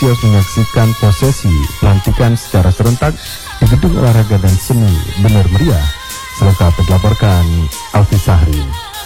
antusias menyaksikan prosesi pelantikan secara serentak di Gedung Olahraga dan Seni Bener Meriah. Selengkapnya dilaporkan Alfi Sahri.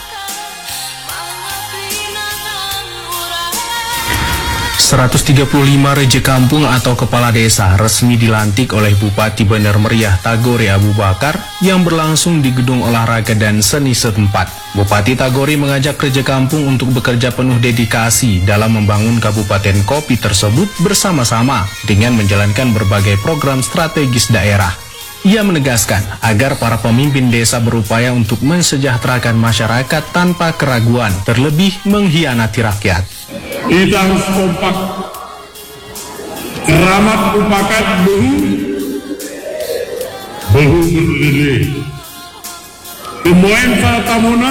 135 Reje Kampung atau kepala desa resmi dilantik oleh Bupati Bener Meriah Tagore Abu Bakar yang berlangsung di Gedung Olahraga dan Seni setempat. Bupati Tagore mengajak Reje Kampung untuk bekerja penuh dedikasi dalam membangun Kabupaten Kopi tersebut bersama-sama dengan menjalankan berbagai program strategis daerah. Ia menegaskan agar para pemimpin desa berupaya untuk mensejahterakan masyarakat tanpa keraguan, terlebih mengkhianati rakyat. Kita harus kompak, keramat upakat behu berdiri. Kemudian saat tamunan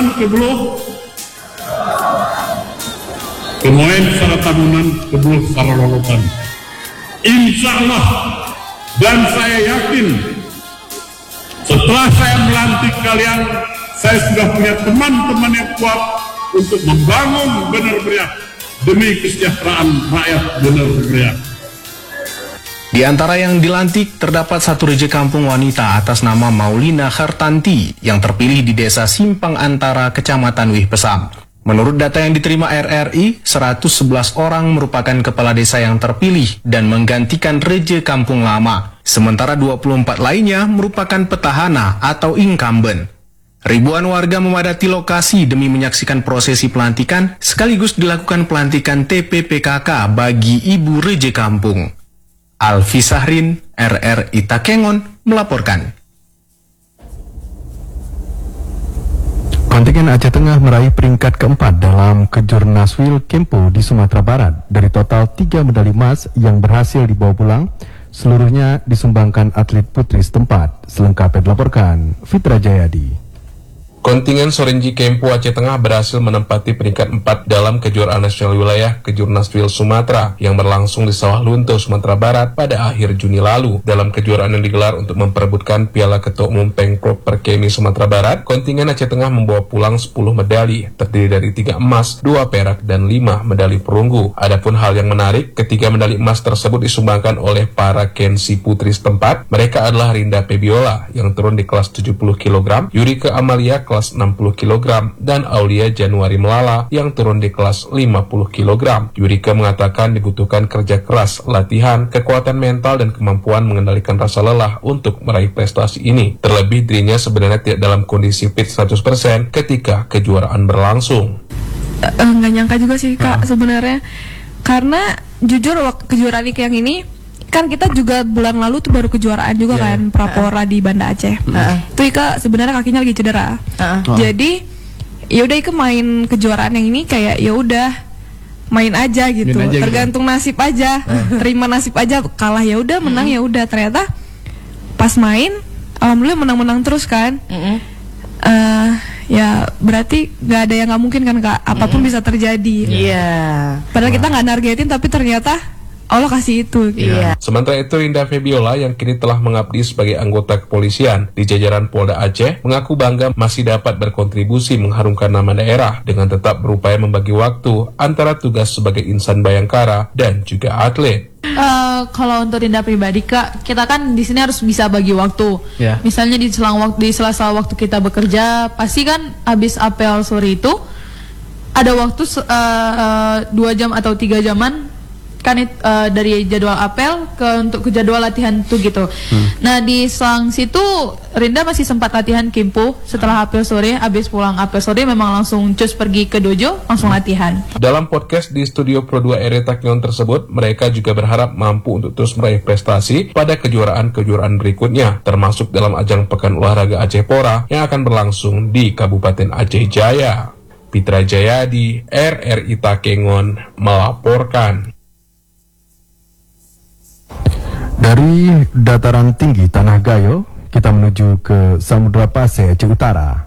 kebeluh para lolotan. Insya Allah, dan saya yakin setelah saya melantik kalian, saya sudah punya teman-teman yang kuat untuk membangun Bener Meriah demi kesejahteraan rakyat Bener Meriah. Di antara yang dilantik terdapat satu Reje Kampung wanita atas nama Maulina Hartanti yang terpilih di Desa Simpang Antara, Kecamatan Wih Pesam. Menurut data yang diterima RRI, 111 orang merupakan kepala desa yang terpilih dan menggantikan Reje Kampung lama. Sementara 24 lainnya merupakan petahana atau incumbent. Ribuan warga memadati lokasi demi menyaksikan prosesi pelantikan sekaligus dilakukan pelantikan TPPKK bagi Ibu Reje Kampung. Alfi Sahrin, RRI Takengon, melaporkan. Kontingen Aceh Tengah meraih peringkat keempat dalam Kejurnaswil Kempo di Sumatera Barat. Dari total 3 medali emas yang berhasil dibawa pulang, seluruhnya disumbangkan atlet putri setempat. Selengkapnya dilaporkan Fitra Jayadi. Kontingen Sorenji Kempo Aceh Tengah berhasil menempati peringkat 4 dalam kejuaraan nasional wilayah Kejurnaswil Sumatera yang berlangsung di Sawah Lunto, Sumatera Barat pada akhir Juni lalu. Dalam kejuaraan yang digelar untuk memperebutkan Piala Ketua Umum Pengprov Perkemi Sumatera Barat, kontingen Aceh Tengah membawa pulang 10 medali, terdiri dari 3 emas, 2 perak, dan 5 medali perunggu. Adapun hal yang menarik, ketiga medali emas tersebut disumbangkan oleh para Kensi putri setempat. Mereka adalah Rinda Pebiola yang turun di kelas 70 kg, Yurika Amalia kelas 60 kg, dan Aulia Januari Melala yang turun di kelas 50 kg. Yurika mengatakan dibutuhkan kerja keras, latihan, kekuatan mental, dan kemampuan mengendalikan rasa lelah untuk meraih prestasi ini. Terlebih dirinya sebenarnya tidak dalam kondisi fit 100% ketika kejuaraan berlangsung. Nggak nyangka juga sih Kak sebenarnya, karena jujur waktu kejuaraan yang ini kan kita juga bulan lalu tuh baru kejuaraan juga kan Prapora di Banda Aceh. Itu Ika sebenarnya kakinya lagi cedera. Jadi ya udah Ika main kejuaraan yang ini kayak ya udah main aja gitu. Tergantung nasib aja. Terima nasib aja, kalah ya udah, menang ya udah. Ternyata pas main alhamdulillah menang-menang terus kan. Ya berarti nggak ada yang nggak mungkin kan Kak, apapun bisa terjadi. Padahal kita nggak nargetin tapi ternyata Allah kasih itu. Sementara itu, Rinda Febiola yang kini telah mengabdi sebagai anggota kepolisian di jajaran Polda Aceh mengaku bangga masih dapat berkontribusi mengharumkan nama daerah dengan tetap berupaya membagi waktu antara tugas sebagai insan bayangkara dan juga atlet. Kalau untuk Rinda pribadi Kak, kita kan di sini harus bisa bagi waktu. Misalnya di sela-sela waktu kita bekerja, pasti kan habis apel sore itu ada waktu 2 jam atau 3 jaman kan dari jadwal apel ke jadwal latihan tuh gitu. Nah di selang situ Rinda masih sempat latihan Kempo setelah apel sore. Habis pulang apel sore memang langsung cus pergi ke dojo, langsung latihan. Dalam podcast di studio Pro 2 RRI Takengon tersebut, mereka juga berharap mampu untuk terus meraih prestasi pada kejuaraan-kejuaraan berikutnya, termasuk dalam ajang Pekan Olahraga Aceh Pora yang akan berlangsung di Kabupaten Aceh Jaya. Fitra Jayadi, RRI Takengon melaporkan. Dari dataran tinggi Tanah Gayo, kita menuju ke Samudra Pasai, Aceh Utara.